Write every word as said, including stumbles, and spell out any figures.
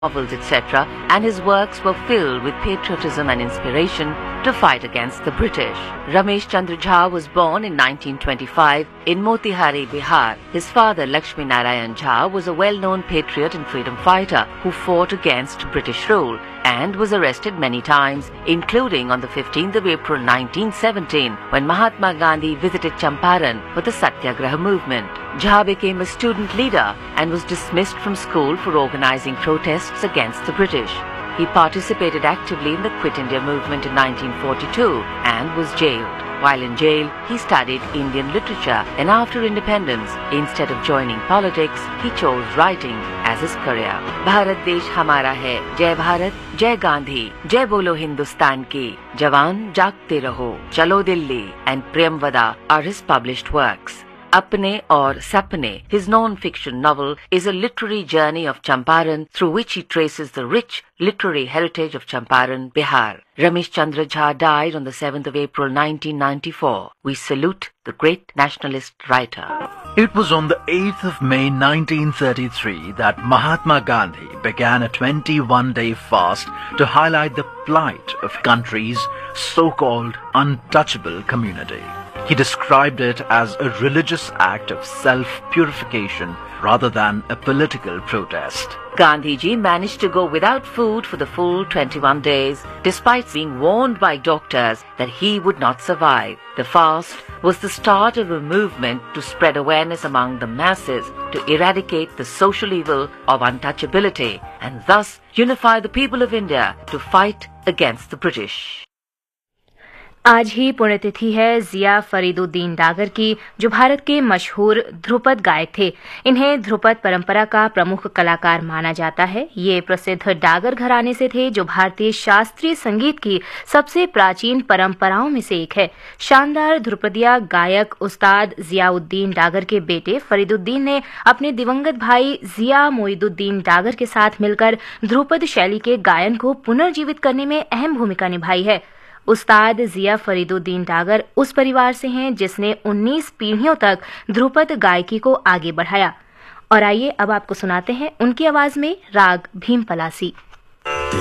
novels, et cetera, and his works were filled with patriotism and inspiration to fight against the British. Ramesh Chandra Jha was born in nineteen twenty-five in Motihari, Bihar. His father, Lakshmi Narayan Jha, was a well-known patriot and freedom fighter who fought against British rule and was arrested many times, including on the fifteenth of April nineteen seventeen, when Mahatma Gandhi visited Champaran for the Satyagraha movement. Jha became a student leader and was dismissed from school for organizing protests against the British. He participated actively in the Quit India movement in nineteen forty-two and was jailed. While in jail, he studied Indian literature, and after independence, instead of joining politics, he chose writing as his career. Bharat Desh Hamara Hai, Jai Bharat, Jai Gandhi, Jai Bolo Hindustan Ki, Jawan Jaagte Raho, Chalo Dilli, and Premvada are his published works. Apne aur Sapne, his non-fiction novel, is a literary journey of Champaran through which he traces the rich literary heritage of Champaran, Bihar. Ramesh Chandra Jha died on the seventh of April nineteen ninety-four. We salute the great nationalist writer. It was on the eighth of May nineteen thirty-three that Mahatma Gandhi began a twenty-one day fast to highlight the plight of country's so-called untouchable community. He described it as a religious act of self-purification rather than a political protest. Gandhiji managed to go without food for the full twenty-one days, despite being warned by doctors that he would not survive. The fast was the start of a movement to spread awareness among the masses to eradicate the social evil of untouchability and thus unify the people of India to fight against the British. आज ही पुण्यतिथि है जिया फरीदुद्दीन डागर की, जो भारत के मशहूर ध्रुपद गायक थे। इन्हें ध्रुपद परंपरा का प्रमुख कलाकार माना जाता है। ये प्रसिद्ध डागर घराने से थे, जो भारतीय शास्त्रीय संगीत की सबसे प्राचीन परंपराओं में से एक है। शानदार ध्रुपदिया गायक उस्ताद जियाउद्दीन डागर के बेटे फरीदुद्दीन ने अपने दिवंगत भाई जिया मोइदुद्दीन डागर के साथ मिलकर ध्रुपद शैली के गायन को पुनर्जीवित करने में अहम भूमिका निभाई है। उस्ताद जिया फरीदुद्दीन डागर उस परिवार से हैं जिसने उन्नीस पीढ़ियों तक ध्रुपद गायकी को आगे बढ़ाया। और आइए अब आपको सुनाते हैं उनकी आवाज में राग भीम पलासी।